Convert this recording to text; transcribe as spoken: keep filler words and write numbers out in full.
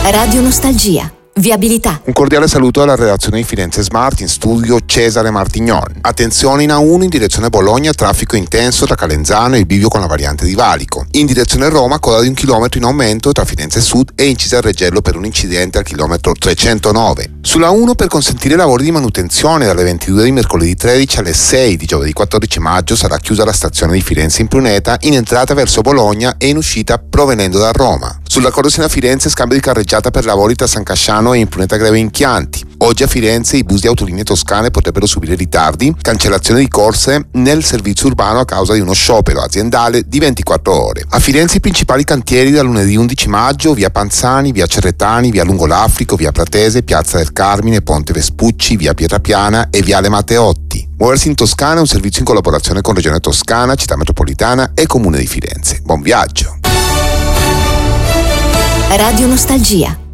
Radio Nostalgia. Viabilità. Un cordiale saluto alla redazione di Firenze Smart, in studio Cesare Martignon. Attenzione in A uno in direzione Bologna, traffico intenso tra Calenzano e il bivio con la variante di Valico. In direzione Roma, coda di un chilometro in aumento tra Firenze Sud e Incisa al Reggello per un incidente al chilometro trecentonove. Sulla uno per consentire lavori di manutenzione dalle ventidue di mercoledì tredici alle sei di giovedì quattordici maggio sarà chiusa la stazione di Firenze in Pruneta in entrata verso Bologna e in uscita provenendo da Roma. Sulla Cordo Siena Firenze scambio di carreggiata per lavori tra San Casciano e in Pruneta Greve in Chianti. Oggi a Firenze i bus di autolinee toscane potrebbero subire ritardi, cancellazione di corse nel servizio urbano a causa di uno sciopero aziendale di ventiquattro ore. A Firenze i principali cantieri da lunedì undici maggio, via Panzani, via Cerretani, via Lungolafrico, via Pratese, piazza del Carmine, Ponte Vespucci, via Pietrapiana e viale Matteotti. Muoversi in Toscana è un servizio in collaborazione con Regione Toscana, Città Metropolitana e Comune di Firenze. Buon viaggio! Radio Nostalgia.